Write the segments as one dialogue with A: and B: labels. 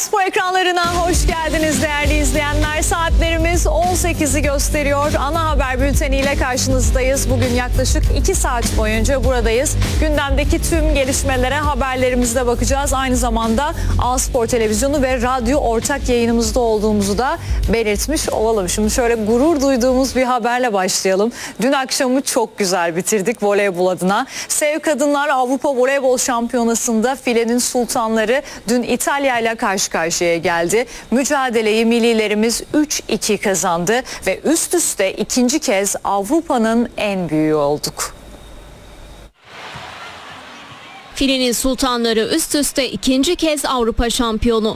A: Spor ekranlarına hoş geldiniz değerli izleyenler. Saatlerimiz 18'i gösteriyor. Ana haber bülteniyle karşınızdayız. Bugün yaklaşık 2 saat boyunca buradayız. Gündemdeki tüm gelişmelere haberlerimizde bakacağız. Aynı zamanda A Spor Televizyonu ve radyo ortak yayınımızda olduğumuzu da belirtmiş olalım. Şimdi şöyle gurur duyduğumuz bir haberle başlayalım. Dün akşamı çok güzel bitirdik voleybol adına. Sev Kadınlar Avrupa Voleybol Şampiyonası'nda filenin sultanları dün İtalya ile karşı karşıya geldi. Mücadeleyi millilerimiz 3-2 kazandı ve üst üste ikinci kez Avrupa'nın en büyüğü olduk.
B: Filenin sultanları üst üste ikinci kez Avrupa şampiyonu.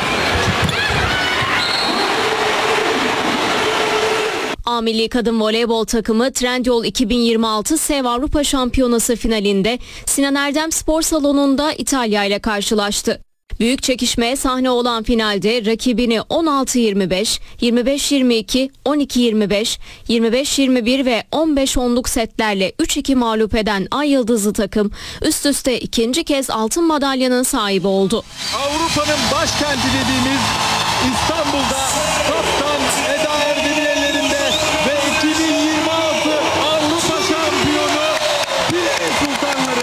B: A Milli Kadın Voleybol takımı Trendyol 2026 Sev Avrupa Şampiyonası finalinde Sinan Erdem Spor Salonu'nda İtalya ile karşılaştı. Büyük çekişmeye sahne olan finalde rakibini 16-25, 25-22, 12-25, 25-21 ve 15-10'luk setlerle 3-2 mağlup eden Ay Yıldızlı takım üst üste ikinci kez altın madalyanın sahibi oldu.
C: Avrupa'nın başkenti dediğimiz İstanbul'da kaptan Eda Erdem'in ellerinde ve 2026 Avrupa şampiyonu Filenin sultanları.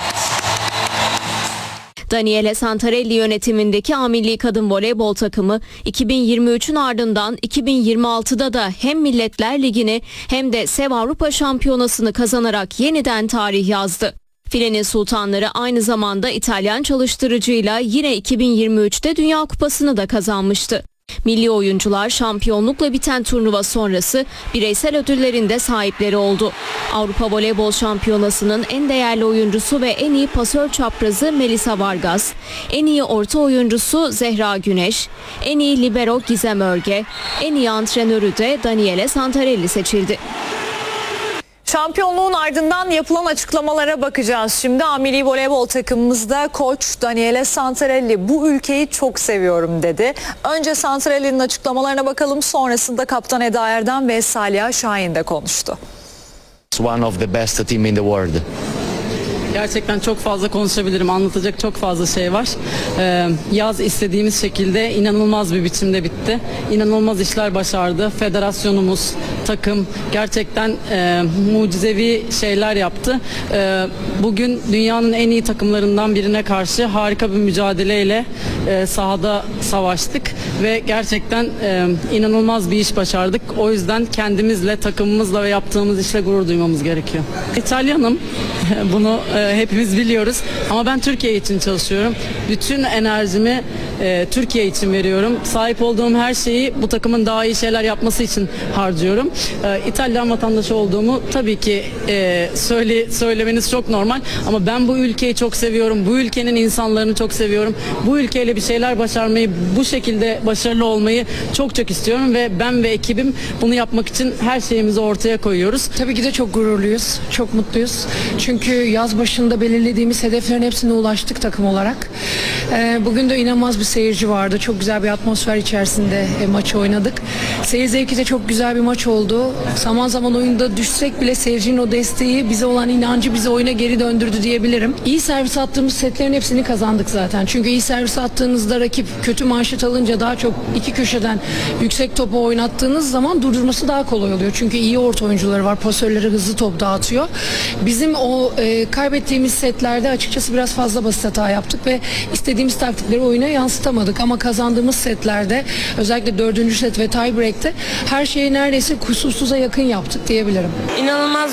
B: Daniele Santarelli yönetimindeki A Milli Kadın Voleybol takımı 2023'ün ardından 2026'da da hem Milletler Ligi'ni hem de Sev Avrupa Şampiyonası'nı kazanarak yeniden tarih yazdı. Filenin sultanları aynı zamanda İtalyan çalıştırıcıyla yine 2023'te Dünya Kupası'nı da kazanmıştı. Milli oyuncular şampiyonlukla biten turnuva sonrası bireysel ödüllerin de sahipleri oldu. Avrupa Voleybol Şampiyonası'nın en değerli oyuncusu ve en iyi pasör çaprazı Melisa Vargas, en iyi orta oyuncusu Zehra Güneş, en iyi libero Gizem Örge, en iyi antrenörü de Daniele Santarelli seçildi.
A: Şampiyonluğun ardından yapılan açıklamalara bakacağız. Şimdi A Milli Voleybol takımımızda koç Daniele Santarelli bu ülkeyi çok seviyorum dedi. Önce Santarelli'nin açıklamalarına bakalım, sonrasında kaptan Eda Erdem ve Saliha Şahin de konuştu.
D: It's one of the best team in the world.
E: Gerçekten çok fazla konuşabilirim. Anlatacak çok fazla şey var. Yaz istediğimiz şekilde inanılmaz bir biçimde bitti. İnanılmaz işler başardı. Federasyonumuz, takım gerçekten mucizevi şeyler yaptı. Bugün dünyanın en iyi takımlarından birine karşı harika bir mücadeleyle sahada savaştık ve gerçekten inanılmaz bir iş başardık. O yüzden kendimizle, takımımızla ve yaptığımız işle gurur duymamız gerekiyor. İtalyanım. Bunu hepimiz biliyoruz ama ben Türkiye için çalışıyorum. Bütün enerjimi Türkiye için veriyorum. Sahip olduğum her şeyi bu takımın daha iyi şeyler yapması için harcıyorum. İtalyan vatandaşı olduğumu tabii ki söylemeniz çok normal ama ben bu ülkeyi çok seviyorum. Bu ülkenin insanlarını çok seviyorum. Bu ülkeyle bir şeyler başarmayı, bu şekilde başarılı olmayı çok çok istiyorum ve ben ve ekibim bunu yapmak için her şeyimizi ortaya koyuyoruz.
F: Tabii ki de çok gururluyuz, çok mutluyuz. Çünkü yaz başında belirlediğimiz hedeflerin hepsine ulaştık takım olarak. Bugün de inanılmaz bir seyirci vardı. Çok güzel bir atmosfer içerisinde maçı oynadık. Seyir zevki de çok güzel bir maç oldu. Zaman zaman oyunda düşsek bile seyircinin o desteği, bize olan inancı bizi oyuna geri döndürdü diyebilirim. İyi servis attığımız setlerin hepsini kazandık zaten. Çünkü iyi servis attığınızda rakip kötü manşet alınca daha çok iki köşeden yüksek topu oynattığınız zaman durdurması daha kolay oluyor. Çünkü iyi orta oyuncuları var. Pasörleri hızlı top dağıtıyor. Bizim o kaybettiğimiz setlerde açıkçası biraz fazla basit hata yaptık ve istediğimiz taktikleri oyuna yansıtamadık ama kazandığımız setlerde özellikle 4. set ve tiebreak'te her şeyi neredeyse kusursuza yakın yaptık diyebilirim.
G: İnanılmaz